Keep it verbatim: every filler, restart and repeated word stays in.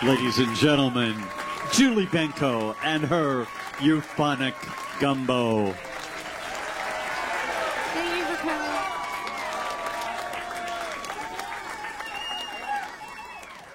Ladies and gentlemen, Julie Benko and her euphonic gumbo. Thank you for coming.